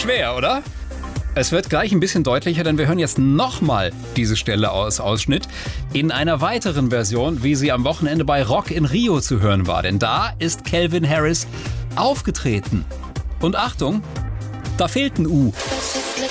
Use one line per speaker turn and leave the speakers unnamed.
schwer, oder? Es wird gleich ein bisschen deutlicher, denn wir hören jetzt nochmal diese Stelle aus Ausschnitt in einer weiteren Version, wie sie am Wochenende bei Rock in Rio zu hören war. Denn da ist Calvin Harris aufgetreten. Und Achtung, da fehlt ein U.